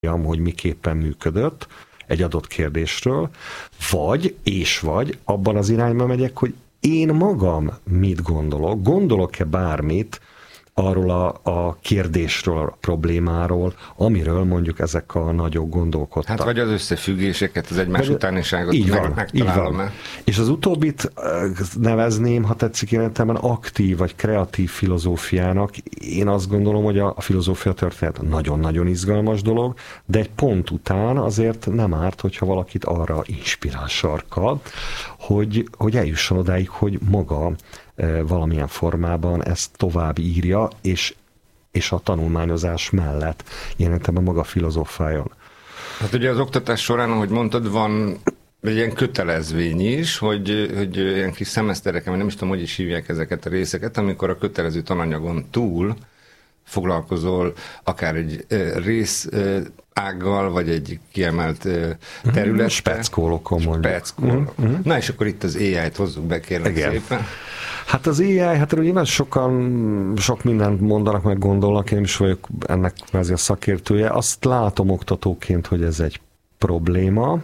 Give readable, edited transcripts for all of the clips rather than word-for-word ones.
hogy miképpen működött egy adott kérdésről, vagy abban az irányba megyek, hogy én magam mit gondolok-e bármit arról a kérdésről, a problémáról, amiről mondjuk ezek a nagyok gondolkodtak. Hát vagy az összefüggéseket, az egymás utániságot megtalálom. És az utóbbit nevezném, ha tetszik értelemben, aktív vagy kreatív filozófiának. Én azt gondolom, hogy a filozófia történet nagyon-nagyon izgalmas dolog, de egy pont után azért nem árt, hogyha valakit arra inspirál sarkad, hogy eljusson odáig, hogy maga valamilyen formában ezt tovább írja, és a tanulmányozás mellett jelentetben maga filozofáljon. Hát ugye az oktatás során, ahogy mondtad, van egy ilyen kötelezvény is, hogy ilyen kis szemesztereken, nem is tudom, hogy is hívják ezeket a részeket, amikor a kötelező tananyagon túl foglalkozol akár egy rész ággal, vagy egy kiemelt területtel. Speckólokon mondjuk. Na és akkor itt az AI-t hozzuk be, kérlek szépen. Hát az AI, hát nyilván sok mindent mondanak, meg gondolnak, én is vagyok ennek kvázi a szakértője. Azt látom oktatóként, hogy ez egy probléma.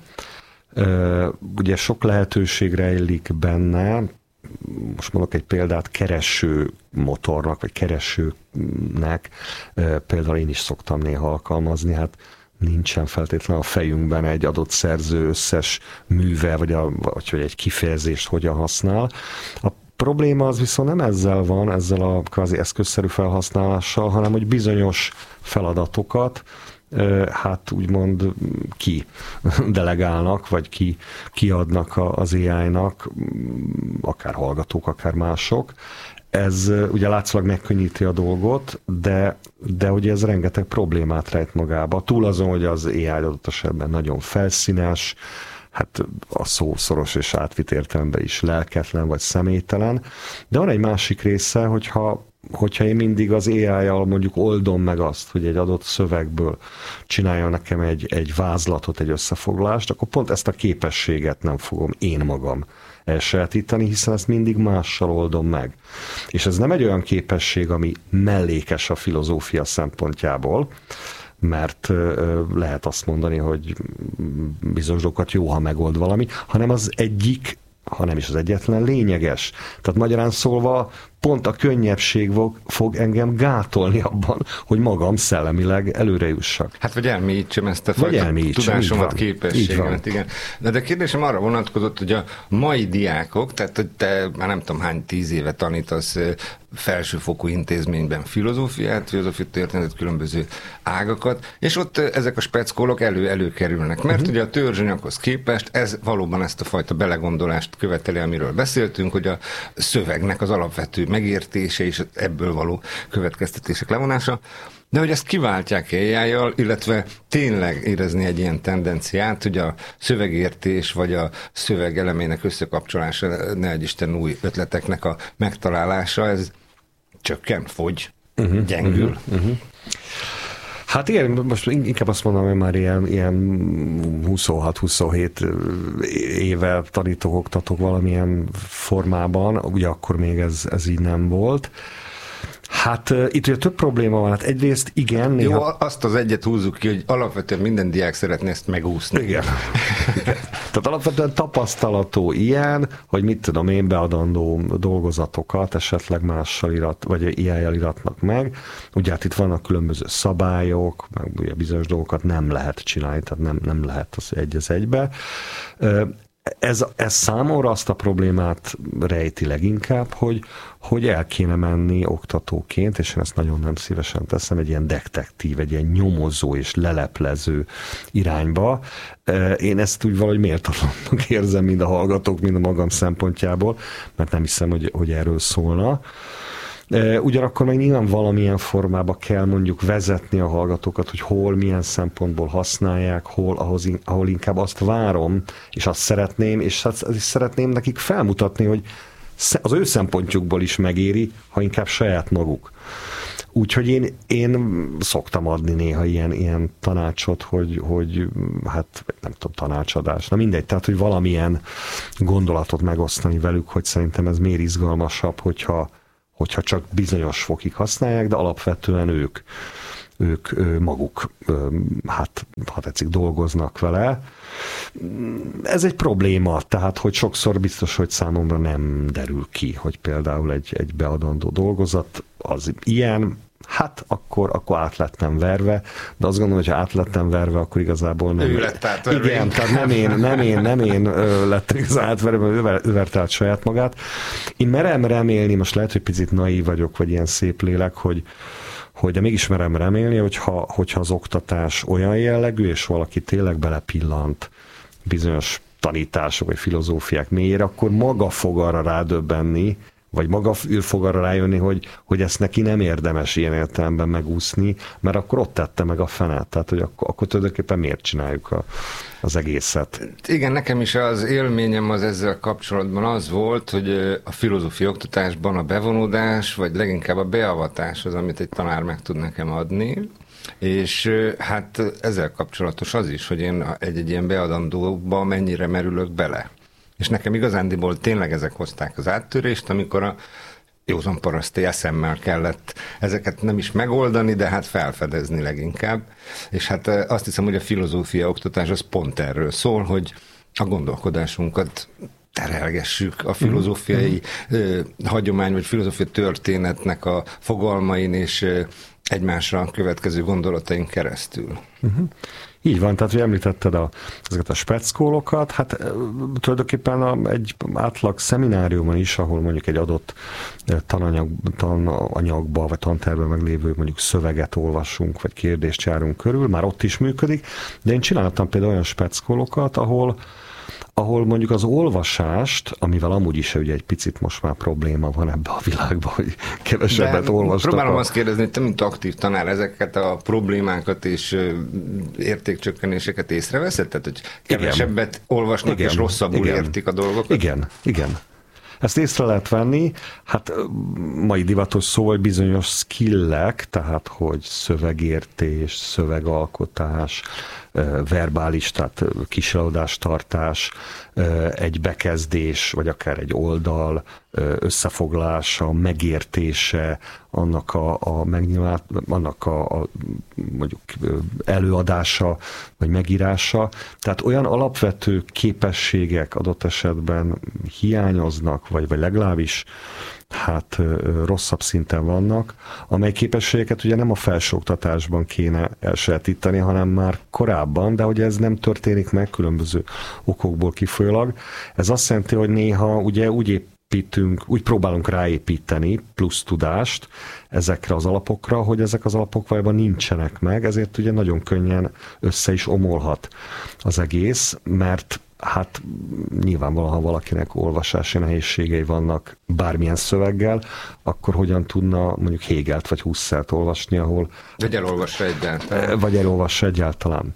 Ugye sok lehetőség rejlik benne, most mondok egy példát, kereső motornak, vagy keresőnek, például én is szoktam néha alkalmazni, hát nincsen feltétlenül a fejünkben egy adott szerző összes műve, vagy egy kifejezést hogyan használ. A probléma az viszont nem ezzel van, ezzel a kvázi eszközszerű felhasználással, hanem hogy bizonyos feladatokat hát úgymond ki delegálnak, vagy kiadnak az AI-nak, akár hallgatók, akár mások. Ez ugye látszólag megkönnyíti a dolgot, de ugye ez rengeteg problémát rejt magába. Túl azon, hogy az AI adott esetben nagyon felszínes, hát a szó szoros és átvitt értelemben is lelketlen vagy személytelen, de van egy másik része, hogyha én mindig az AI-jal mondjuk oldom meg azt, hogy egy adott szövegből csinálja nekem egy vázlatot, egy összefoglalást, akkor pont ezt a képességet nem fogom én magam elsajátítani, hiszen ezt mindig mással oldom meg. És ez nem egy olyan képesség, ami mellékes a filozófia szempontjából, mert lehet azt mondani, hogy bizonyos dolgokat jó, ha megold valami, hanem az egyik, ha nem is az egyetlen lényeges. Tehát magyarán szólva pont a könnyebbség fog engem gátolni abban, hogy magam szellemileg előre jussak. Hát vagy elmélyítsem ezt a fajta tudásomat, képességemet. Igen. De kérdésem arra vonatkozott, hogy a mai diákok, tehát hogy te már nem tudom hány 10 éve tanítasz felsőfokú intézményben filozófia történetet, különböző ágakat, és ott ezek a speckólok előkerülnek. Mert ugye a törzsanyaghoz képest ez valóban ezt a fajta belegondolást követeli, amiről beszéltünk, hogy a szövegnek az alapvető megértése és ebből való következtetések levonása, de hogy ezt kiváltják AI-jal, illetve tényleg érezni egy ilyen tendenciát, hogy a szövegértés vagy a szöveg elemének összekapcsolása, ne egy Isten új ötleteknek a megtalálása, ez csökken, fogy, gyengül. Hát igen, most inkább azt mondom, hogy már ilyen 26-27 éve tanítok, oktatok valamilyen formában, ugye akkor még ez így nem volt. Hát itt ugye több probléma van. Hát egyrészt igen. Néha... Jó, azt az egyet húzzuk ki, hogy alapvetően minden diák szeretné ezt megúszni. Igen. Tehát alapvetően tapasztalatú ilyen, hogy mit tudom én, beadandó dolgozatokat esetleg mással vagy AI-jal iratnak meg. Ugye hát itt vannak különböző szabályok, meg ugye bizonyos dolgokat nem lehet csinálni, tehát nem lehet az egy az egybe. Ez számomra azt a problémát rejti leginkább, hogy el kéne menni oktatóként, és én ezt nagyon nem szívesen teszem, egy ilyen detektív, egy ilyen nyomozó és leleplező irányba. Én ezt úgy valahogy méltatlannak érzem, mind a hallgatók, mind a magam szempontjából, mert nem hiszem, hogy erről szólna. Ugyanakkor meg nyilván valamilyen formában kell mondjuk vezetni a hallgatókat, hogy hol, milyen szempontból használják, ahol inkább azt várom, és azt szeretném, és azt is szeretném nekik felmutatni, hogy az ő szempontjukból is megéri, ha inkább saját maguk. Úgyhogy én szoktam adni néha ilyen tanácsot, hogy hát nem tudom, tanácsadás, na mindegy, tehát hogy valamilyen gondolatot megosztani velük, hogy szerintem ez miért izgalmasabb, hogyha csak bizonyos fokig használják, de alapvetően ők ők maguk, hát ha tetszik, dolgoznak vele. Ez egy probléma, tehát hogy sokszor biztos, hogy számomra nem derül ki, hogy például egy beadandó dolgozat az ilyen, hát akkor át lettem verve, de azt gondolom, hogy ha át lettem verve, akkor igazából nem. Ő lett átverve. Igen, tehát nem én lettem igazán átverve, ő verte át saját magát. Én merem remélni, most lehet, hogy picit naív vagyok, vagy ilyen szép lélek, de mégis merem remélni, hogyha az oktatás olyan jellegű, és valaki tényleg belepillant bizonyos tanítások, vagy filozófiák mélyére, akkor maga fog arra rádöbbenni, vagy maga ő fog arra rájönni, hogy ezt neki nem érdemes ilyen értelemben megúszni, mert akkor ott tette meg a fenet. Tehát, hogy akkor tulajdonképpen miért csináljuk az egészet. Igen, nekem is az élményem az ezzel kapcsolatban az volt, hogy a filozófia oktatásban a bevonódás, vagy leginkább a beavatás az, amit egy tanár meg tud nekem adni. És hát ezzel kapcsolatos az is, hogy én egy ilyen beadandóba mennyire merülök bele. És nekem igazándiból tényleg ezek hozták az áttörést, amikor a józan paraszti eszemmel kellett ezeket nem is megoldani, de hát felfedezni leginkább. És hát azt hiszem, hogy a filozófia oktatás az pont erről szól, hogy a gondolkodásunkat terelgessük a filozófiai hagyomány, vagy filozófia történetnek a fogalmain és egymásra következő gondolataink keresztül. Így van, tehát hogy említetted ezeket a speckólokat, hát tulajdonképpen egy átlag szemináriumon is, ahol mondjuk egy adott tananyagba, vagy tantervben meglévő mondjuk szöveget olvasunk, vagy kérdést járunk körül, már ott is működik, de én csináltam például olyan speckólokat, ahol mondjuk az olvasást, amivel amúgy is ugye egy picit most már probléma van ebbe a világban, hogy kevesebbet olvastak. Próbálom azt kérdezni, hogy te, mint aktív tanár, ezeket a problémákat és értékcsökkenéseket észreveszed? Tehát, hogy kevesebbet olvasnak és rosszabbul értik a dolgokat? Igen. Ezt észre lehet venni, hát mai divatos szó, hogy bizonyos skillek, tehát hogy szövegértés, szövegalkotás, verbális, tehát kiseladást-tartás, egy bekezdés, vagy akár egy oldal összefoglalása, megértése, annak a mondjuk előadása, vagy megírása. Tehát olyan alapvető képességek adott esetben hiányoznak, vagy legalábbis hát rosszabb szinten vannak, amely képességeket ugye nem a felsőoktatásban kéne elsajátítani, hanem már korábban, de hogy ez nem történik meg különböző okokból kifolyólag. Ez azt jelenti, hogy néha ugye úgy próbálunk ráépíteni plusz tudást ezekre az alapokra, hogy ezek az alapok valójában nincsenek meg, ezért ugye nagyon könnyen össze is omolhat az egész, mert hát nyilvánvalóan, ha valakinek olvasási nehézségei vannak bármilyen szöveggel, akkor hogyan tudna mondjuk Hegelt vagy Husserlt olvasni, ahol... Vagy elolvassa egyáltalán.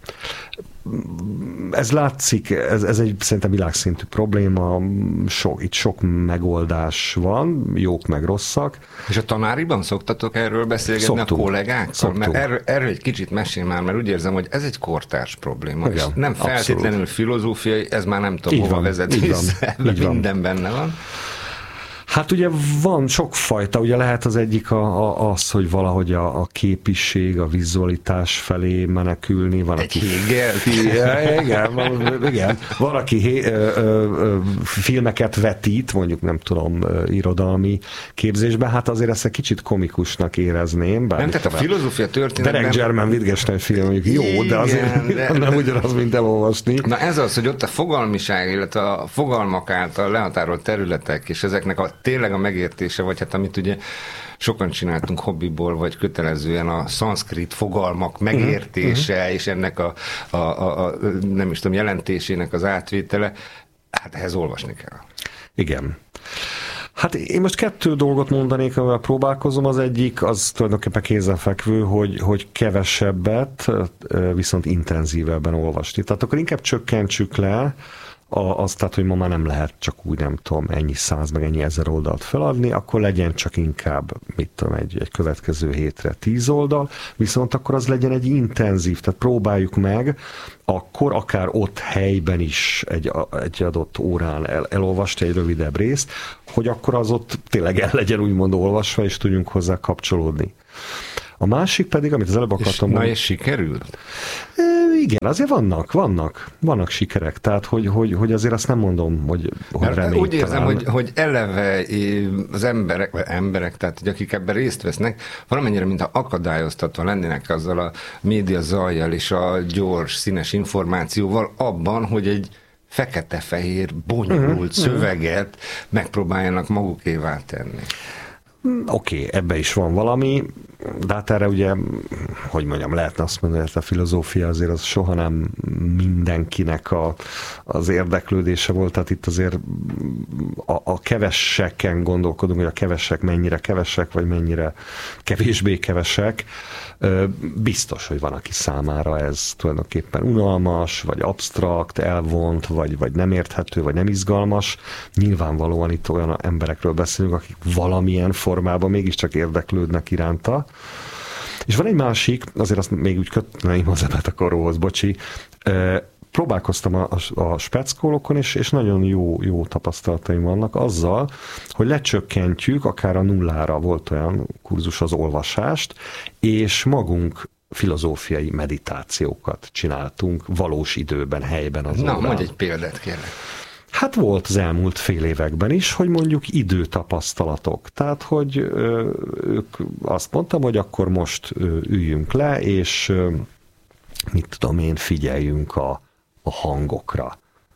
Ez látszik, ez egy szerintem világszintű probléma, itt sok megoldás van, jók meg rosszak. És a tanáriban szoktatok erről beszélgetni a kollégákkal? Szoktunk. Mert erről egy kicsit mesélj már, mert úgy érzem, hogy ez egy kortárs probléma. Igen, és nem feltétlenül abszolút filozófiai, ez már nem tudom hova vezet vissza, minden benne van. Hát ugye van sokfajta, ugye lehet az egyik az, hogy valahogy a képiség, a vizualitás felé menekülni. Van, aki igen. Van, aki filmeket vetít, mondjuk nem tudom, irodalmi képzésben, hát azért ezt egy kicsit komikusnak érezném. Nem, tehát a filozófia történetben... Derek German Wittgenstein film mondjuk jó, de azért nem ugyanaz, mint elolvasni. Na ez az, hogy ott a fogalmiság, illetve a fogalmak által lehatárolt területek, és ezeknek tényleg a megértése, vagy hát amit ugye sokan csináltunk hobbiból, vagy kötelezően a szanszkrit fogalmak megértése, és ennek a nem is tudom, jelentésének az átvétele, hát ehhez olvasni kell. Igen. Hát én most 2 dolgot mondanék, amivel próbálkozom. Az egyik, az tulajdonképpen kézenfekvő, hogy kevesebbet, viszont intenzívebben olvasni. Tehát akkor inkább csökkentsük le azt, tehát, hogy ma már nem lehet csak úgy, nem tudom, ennyi 100 meg ennyi 1000 oldalt feladni, akkor legyen csak inkább, mit tudom, egy következő hétre 10 oldal, viszont akkor az legyen egy intenzív, tehát próbáljuk meg, akkor akár ott helyben is egy adott órán elolvasti egy rövidebb részt, hogy akkor az ott tényleg el legyen úgymond olvasva, és tudjunk hozzá kapcsolódni. A másik pedig, amit az előbb akartam mondani. És sikerült? Igen, azért vannak sikerek, tehát hogy azért azt nem mondom, hogy reménytelen. Úgy érzem, hogy eleve az emberek, tehát hogy akik ebben részt vesznek, valamennyire mintha akadályoztatva lennének azzal a média zajjal és a gyors, színes információval abban, hogy egy fekete-fehér, bonyolult szöveget megpróbáljanak magukévá tenni. Oké, ebbe is van valami, de hát erre ugye, hogy mondjam, lehetne azt mondani, hogy a filozófia azért az soha nem mindenkinek az érdeklődése volt, tehát itt azért a keveseken gondolkodunk, hogy a kevesek mennyire kevesek, vagy mennyire kevésbé kevesek. Biztos, hogy van, aki számára ez tulajdonképpen unalmas, vagy absztrakt, elvont, vagy nem érthető, vagy nem izgalmas. Nyilvánvalóan itt olyan emberekről beszélünk, akik valamilyen formában mégiscsak érdeklődnek iránta. És van egy másik, azért azt még úgy kötném az ebet a karóhoz, bocsi, próbálkoztam a speckólokon, és nagyon jó tapasztalataim vannak azzal, hogy lecsökkentjük akár a nullára, volt olyan kurzus az olvasást, és magunk filozófiai meditációkat csináltunk valós időben, helyben az órán. Na, mondj egy példát, kérlek. Hát volt az elmúlt fél években is, hogy mondjuk időtapasztalatok. Tehát, hogy ők azt mondtam, hogy akkor most üljünk le, és mit tudom én, figyeljünk a hangokra.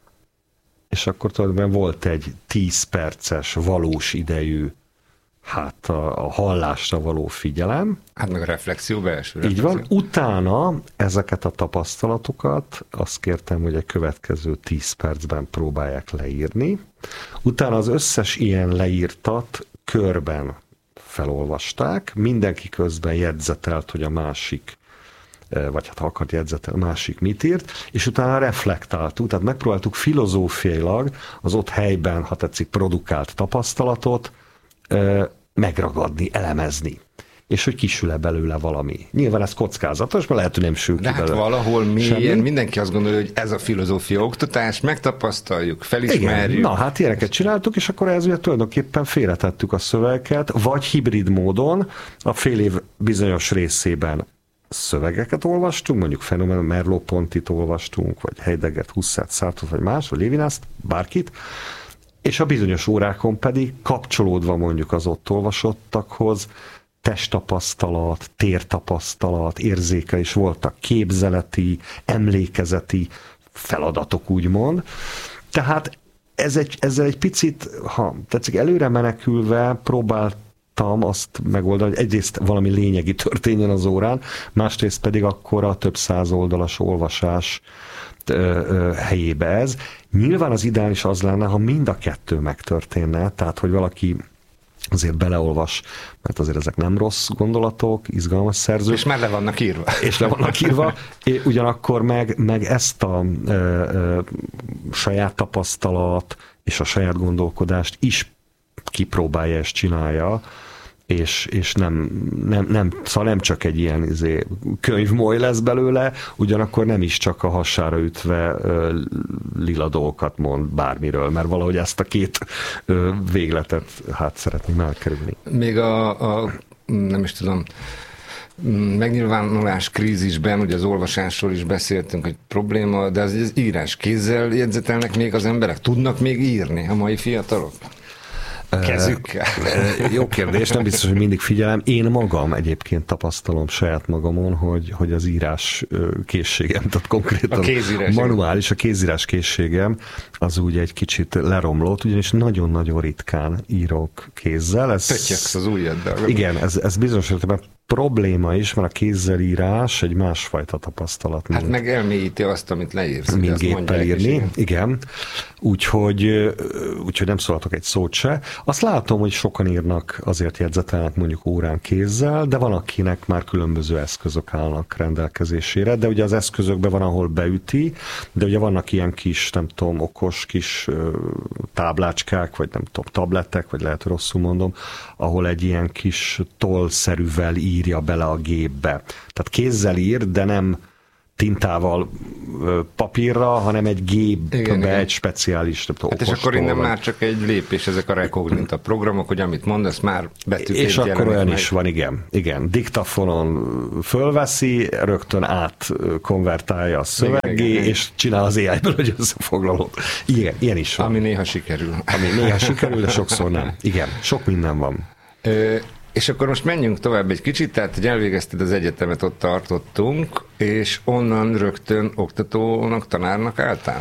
És akkor tulajdonképpen volt egy 10 perces valós idejű, hát a hallásra való figyelem. Hát meg a reflexió, belső reflexió. Így van. Utána ezeket a tapasztalatokat azt kértem, hogy egy következő 10 percben próbálják leírni. Utána az összes ilyen leírtat körben felolvasták. Mindenki közben jegyzetelt, hogy a másik, vagy hát ha akart jegyzetel, a másik mit írt, és utána reflektáltuk, tehát megpróbáltuk filozófiailag az ott helyben, ha tetszik, produkált tapasztalatot megragadni, elemezni. És hogy kisül-e belőle valami. Nyilván ez kockázatos, mert lehet, hogy nem sül ki belőle. De hát valahol mélyen mindenki azt gondolja, hogy ez a filozófia oktatás, megtapasztaljuk, felismerjük. Igen. Na hát ilyeneket csináltuk, és akkor ez ugye tulajdonképpen félretettük a szövegeket, vagy hibrid módon a fél év bizonyos részében szövegeket olvastunk, mondjuk Fenomen, Merleau-Pontit olvastunk, vagy Heideggert, Husserlt, Sartre, vagy más, vagy Lévinászt, bárkit, és a bizonyos órákon pedig kapcsolódva mondjuk az ott olvasottakhoz, testtapasztalat, tértapasztalat, érzéke is voltak, képzeleti, emlékezeti feladatok, úgymond. Tehát ezzel egy picit, ha tetszik, előre menekülve próbáltam azt megoldani, hogy egyrészt valami lényegi történjen az órán, másrészt pedig akkor a több száz oldalas olvasás helyébe ez. Nyilván az ideális az lenne, ha mind a kettő megtörténne, tehát hogy valaki azért beleolvas, mert azért ezek nem rossz gondolatok, izgalmas szerzők. És már le vannak írva. És le vannak írva, ugyanakkor meg ezt a saját tapasztalat és a saját gondolkodást is kipróbálja és csinálja, és nem csak egy ilyen könyvmoly lesz belőle, ugyanakkor nem is csak a hasára ütve lila dolgokat mond bármiről, mert valahogy ezt a két végletet hát szeretném elkerülni. Még nem is tudom, megnyilvánulás krízisben, ugye az olvasásról is beszéltünk, hogy probléma, de az írás kézzel jegyzetelnek még az emberek? Tudnak még írni a mai fiatalok? Kezükkel? Jó kérdés, nem biztos, hogy mindig figyelem. Én magam egyébként tapasztalom saját magamon, hogy az írás készségem, tehát konkrétan manuális, a kézírás készségem az úgy egy kicsit leromlott, ugyanis nagyon-nagyon ritkán írok kézzel. Pöttyöksz az ujjaddal. Igen, ez bizonyos esetben probléma is, mert a kézzel írás egy másfajta tapasztalat. Hát meg elmélyíti azt, amit leírsz. Mint géppel írni, igen. Úgyhogy nem szólhatok egy szót se. Azt látom, hogy sokan írnak, azért jegyzetelnek mondjuk órán kézzel, de van, akinek már különböző eszközök állnak rendelkezésére, de ugye az eszközökben van, ahol beüti, de ugye vannak ilyen kis, nem tudom, okos kis táblácskák, vagy nem tudom, tablettek, vagy lehet, hogy rosszul mondom, ahol egy ilyen kis tollszerűvel írja bele a gépbe. Tehát kézzel ír, de nem tintával papírra, hanem egy gépbe, egy speciális hát és akkor innen már csak egy lépés ezek a rekognita programok, hogy amit mondasz, már betűként és akkor olyan meg. Is van, igen. Diktafonon fölveszi, rögtön átkonvertálja a szöveggé, és csinál az AI-ből, hogy összefoglalod. Ilyen is van. Ami néha sikerül. De sokszor nem. Igen, sok minden van. És akkor most menjünk tovább egy kicsit, tehát hogy elvégezted az egyetemet, ott tartottunk, és onnan rögtön oktatónak, tanárnak álltál?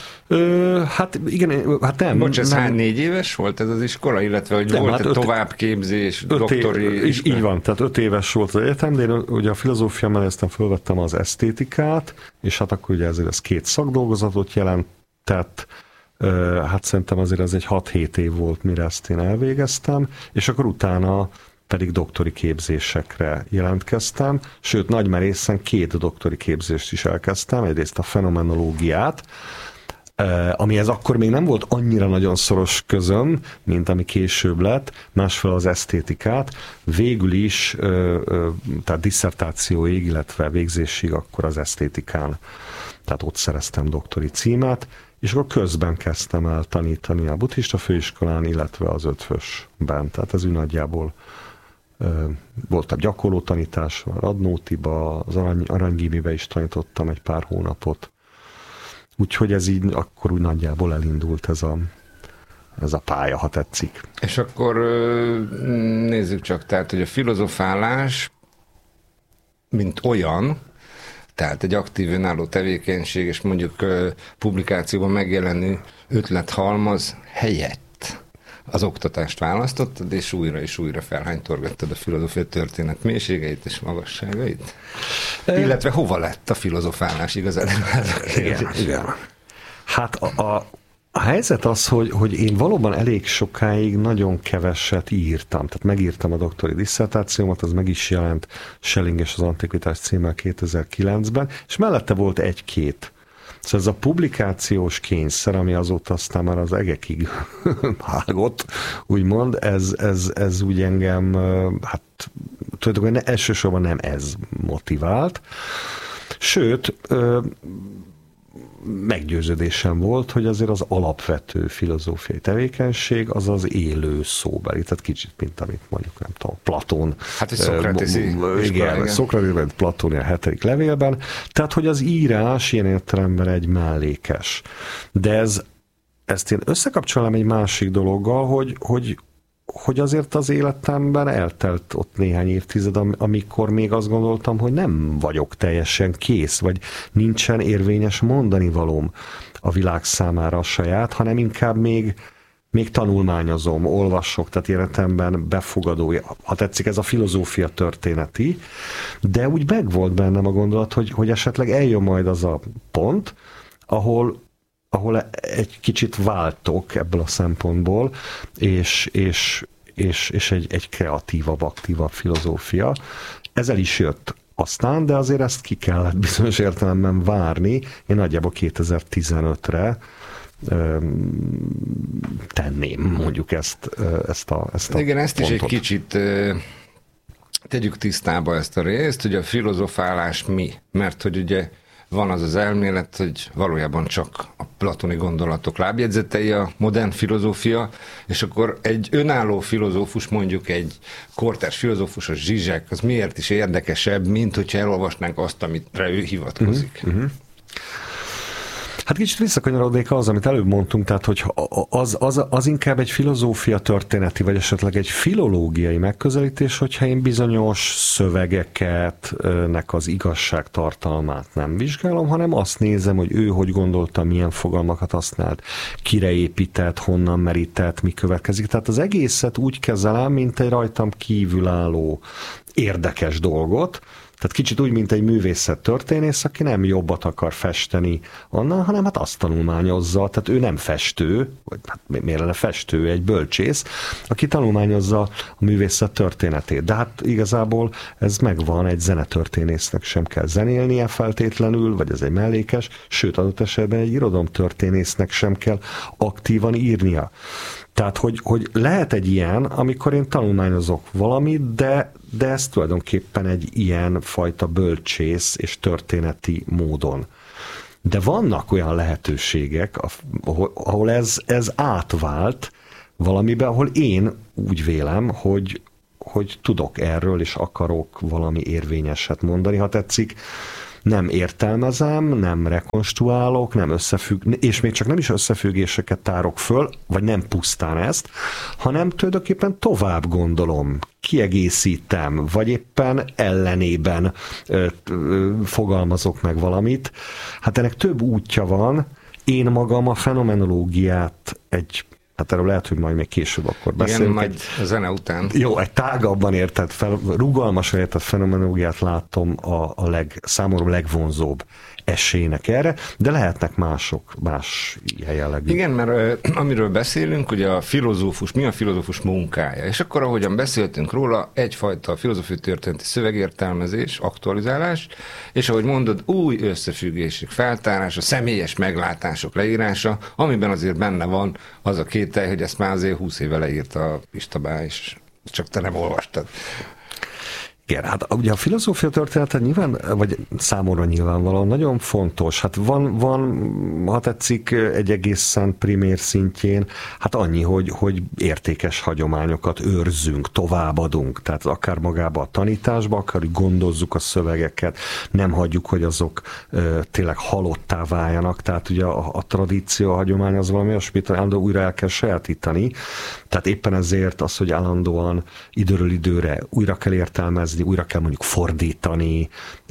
Hát igen, hát nem. Bocs, ez 4 éves volt ez az iskola, illetve hogy nem, volt továbbképzés, doktori iskola? Így van, tehát 5 éves volt az egyetem, de én ugye a filozófia mellett aztán fölvettem az esztétikát, és hát akkor ugye ezért ez 2 szakdolgozatot jelentett, hát szerintem azért ez egy 6-7 év volt, mire ezt én elvégeztem, és akkor utána pedig doktori képzésekre jelentkeztem, sőt, nagy merészen 2 doktori képzést is elkezdtem, egyrészt a fenomenológiát, amihez akkor még nem volt annyira nagyon szoros közöm, mint ami később lett, másfél az esztétikát, végül is, tehát disszertációig, illetve végzésig akkor az esztétikán, tehát ott szereztem doktori címet, és akkor közben kezdtem el tanítani a buddhista főiskolán, illetve az ötvösben, tehát ez úgy nagyjából volt a gyakorló tanítás, a Radnótiba, az Aranygímibe is tanítottam egy pár hónapot. Úgyhogy ez így akkor úgy nagyjából elindult ez a pálya, ha tetszik. És akkor nézzük csak, tehát, hogy a filozofálás, mint olyan, tehát egy aktív önálló tevékenység, és mondjuk publikációban megjelenő ötlethalmaz helyett az oktatást választottad, és újra felhánytorgattad a filozófia történet mélységeit és magasságait? Illetve hova lett a filozofálás igazán? Igen. Hát a helyzet az, hogy én valóban elég sokáig nagyon keveset írtam. Tehát megírtam a doktori disszertációmat, az meg is jelent Schelling és az Antikvitás címmel 2009-ben, és mellette volt 1-2. Szóval ez a publikációs kényszer, ami azóta aztán már az egekig hágott, úgymond, ez úgy engem, hát tulajdonképpen elsősorban nem ez motivált. Sőt, meggyőződésem volt, hogy azért az alapvető filozófiai tevékenység az az élő szóbeli, tehát kicsit, mint amit mondjuk, nem tudom, Platón. Hát egy szokratészi. Igen, Szokratész, Platón a 7. levélben. Tehát, hogy az írás ilyen értelemben egy mellékes. De ezt én összekapcsolom egy másik dologgal, hogy azért az életemben eltelt ott néhány évtized, amikor még azt gondoltam, hogy nem vagyok teljesen kész, vagy nincsen érvényes mondani valóm a világ számára a saját, hanem inkább még tanulmányozom, olvasok, tehát életemben befogadó, ha tetszik, ez a filozófia történeti, de úgy megvolt bennem a gondolat, hogy esetleg eljön majd az a pont, ahol egy kicsit váltok ebből a szempontból, és egy kreatívabb, aktívabb filozófia. Ez el is jött aztán, de azért ezt ki kellett bizonyos értelemben várni. Én nagyjából 2015-re tenném mondjuk ezt a igen, ezt pontot. Is egy kicsit tegyük tisztába ezt a részt, hogy a filozofálás mi? Mert hogy ugye van az elmélet, hogy valójában csak a platoni gondolatok lábjegyzetei a modern filozófia, és akkor egy önálló filozófus, mondjuk egy kortárs filozófus, a Zsizsek, az miért is érdekesebb, mint hogyha elolvasnánk azt, amire ő hivatkozik. Hát kicsit visszakanyarodnék az, amit előbb mondtunk, tehát hogy az inkább egy filozófia történeti, vagy esetleg egy filológiai megközelítés, hogyha én bizonyos szövegeknek az igazságtartalmát nem vizsgálom, hanem azt nézem, hogy ő hogy gondolta, milyen fogalmakat használt, kire épített, honnan merített, mi következik. Tehát az egészet úgy kezelem, mint egy rajtam kívülálló érdekes dolgot. Tehát kicsit úgy, mint egy művészettörténész, aki nem jobbat akar festeni annál, hanem hát azt tanulmányozza. Tehát ő nem festő, vagy hát miért lenne festő, egy bölcsész, aki tanulmányozza a művészet történetét. De hát igazából ez megvan, egy zenetörténésznek sem kell zenélnie feltétlenül, vagy ez egy mellékes, sőt adott esetben egy irodalomtörténésznek sem kell aktívan írnia. Tehát, hogy lehet egy ilyen, amikor én tanulmányozok valamit, de ez tulajdonképpen egy ilyen fajta bölcsész és történeti módon. De vannak olyan lehetőségek, ahol ez átvált valamibe, ahol én úgy vélem, hogy tudok erről, és akarok valami érvényeset mondani, ha tetszik. Nem értelmezem, nem rekonstruálok, nem és még csak nem is összefüggéseket tárok föl, vagy nem pusztán ezt, hanem tulajdonképpen tovább gondolom, kiegészítem, vagy éppen ellenében fogalmazok meg valamit. Hát ennek több útja van. Én magam a fenomenológiát hát erről lehet, hogy majd még később akkor beszélünk. Igen, majd a zene után. Jó, egy tágabban rugalmasan értett fenomenológiát látom számomra legvonzóbb esélynek erre, de lehetnek más jellegű. Igen, mert amiről beszélünk, ugye mi a filozófus munkája, és akkor ahogyan beszéltünk róla, egyfajta filozófiai történeti szövegértelmezés, aktualizálás, és ahogy mondod, új összefüggések feltárása, személyes meglátások leírása, amiben azért benne van az a kételj, hogy ezt már azért 20 éve leírta Pistabá, és csak te nem olvastad. Igen, hát ugye a filozófia története nyilván, vagy számomra nyilvánvalóan nagyon fontos. Hát van, ha tetszik, egy egészen primér szintjén, hát annyi, hogy értékes hagyományokat őrzünk, továbbadunk. Tehát akár magába a tanításba, akár hogy gondozzuk a szövegeket, nem hagyjuk, hogy azok tényleg halottá váljanak. Tehát ugye a tradíció, a hagyomány az valami olyasmit állandóan újra el kell sajátítani. Tehát éppen ezért az, hogy állandóan időről időre újra kell értelmezni, újra kell mondjuk fordítani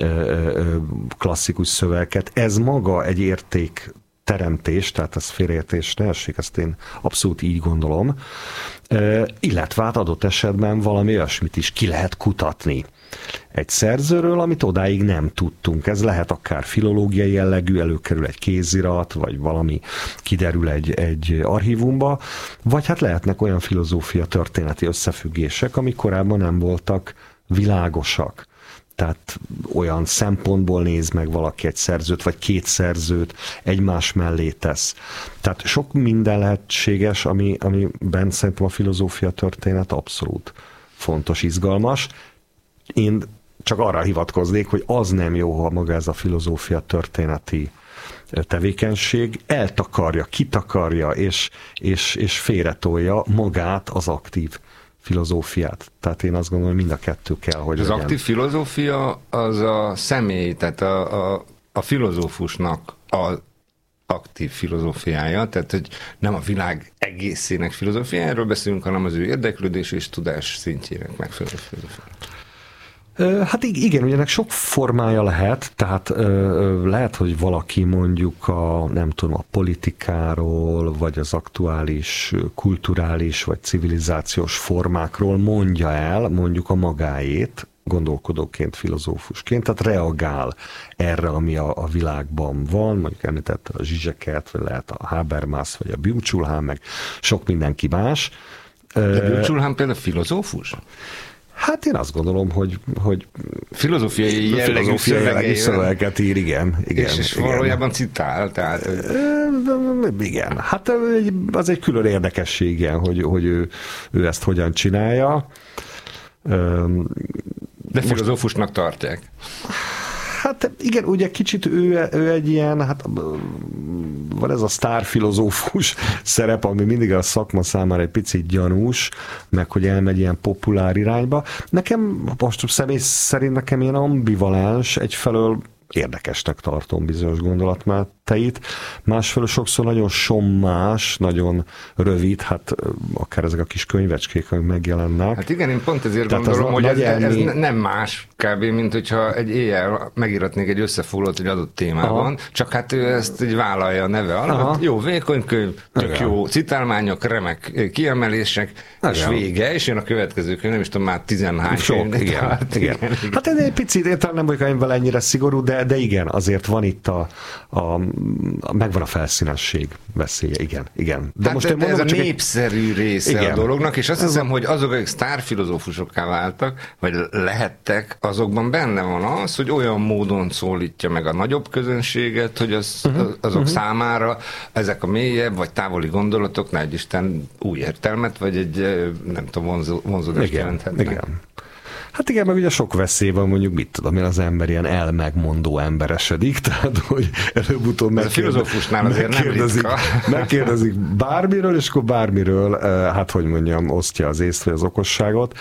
klasszikus szövegeket. Ez maga egy értékteremtés, tehát ez félreértés ne essék, ezt én abszolút így gondolom, illetve hát adott esetben valami olyasmit is ki lehet kutatni egy szerzőről, amit odáig nem tudtunk. Ez lehet akár filológiai jellegű, előkerül egy kézirat, vagy valami kiderül egy archívumba, vagy hát lehetnek olyan filozófia történeti összefüggések, amik korábban nem voltak világosak. Tehát olyan szempontból néz meg valaki egy szerzőt, vagy két szerzőt egymás mellé tesz. Tehát sok minden lehetséges, amiben szerintem a filozófia történet abszolút fontos, izgalmas. Én csak arra hivatkoznék, hogy az nem jó, ha maga ez a filozófia történeti tevékenység eltakarja, kitakarja és félretolja magát az aktív filozófiát. Tehát én azt gondolom, hogy mind a kettő kell, hogy az legyen. Aktív filozófia az a személy, tehát a filozófusnak az aktív filozófiája, tehát hogy nem a világ egészének filozófiájáról beszélünk, hanem az ő érdeklődés és tudás szintjének megfelelő filozófiája. Hát igen, ugye ennek sok formája lehet, tehát lehet, hogy valaki mondjuk a politikáról, vagy az aktuális kulturális, vagy civilizációs formákról mondja el mondjuk a magáét, gondolkodóként, filozófusként, tehát reagál erre, ami a világban van, mondjuk említette a Zsizseket, vagy lehet a Habermas, vagy a Byung-Chul Han, meg sok mindenki más. De Byung-Chul Han például filozófus? Hát én azt gondolom, hogy filozófiai jellegű szövegeket ír, igen. És valójában citál, tehát... Igen, hát az egy külön érdekesség, igen, hogy ő ezt hogyan csinálja. De filozófusnak tartják. Hát igen, ugye kicsit ő egy ilyen, hát van ez a sztárfilozófus szerep, ami mindig a szakma számára egy picit gyanús, meg hogy elmegy ilyen populár irányba. Nekem, most személy szerint nekem ilyen ambivalens, egyfelől érdekesnek tartom bizonyos gondolatmeneteit, másfelől sokszor nagyon sommás, nagyon rövid, hát akár ezek a kis könyvecskék, amik megjelennek. Hát igen, én pont ezért gondolom, hogy ez nem más kb. Mint hogyha egy éjjel megíratnék egy összefoglalót egy adott témában, aha, csak hát ő ezt így vállalja a neve alatt. Jó vékony könyv, tök jó citálmányok, remek kiemelések, és vége, és jön a következő könyv, nem is tudom, már 10-hány könyv. Igen. Hát ez egy picit, én nem vagyok amivel ennyire szigorú, de igen, azért van itt megvan a felszínesség veszélye, igen. De most mondom, ez a népszerű része igen, a dolognak, és azt hiszem, hogy azok, akik sztárfilozófusokká váltak, vagy lehettek, azokban benne van az, hogy olyan módon szólítja meg a nagyobb közönséget, hogy azok számára ezek a mélyebb, vagy távoli gondolatok, ne Isten új értelmet, vagy egy, nem tudom, vonzódást jelenthetnek. Igen. Hát igen, meg ugye sok veszély van, mondjuk mit tudom én, az ember ilyen elmegmondó emberesedik, tehát hogy előbb-utóbb megkérdezik bármiről, és akkor bármiről, hát hogy mondjam, osztja az észt vagy az okosságot.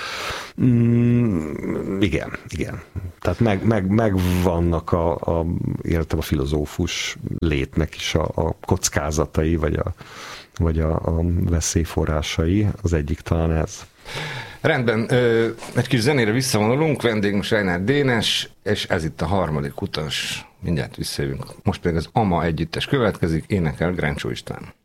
Igen. Tehát megvannak a filozófus létnek is a kockázatai, vagy a veszélyforrásai, az egyik talán ez. Rendben, egy kis zenére visszavonulunk, vendégünk Schreiner Dénes, és ez itt a harmadik utas, mindjárt visszajövünk. Most pedig az AMA együttes következik, énekel Grencsó István.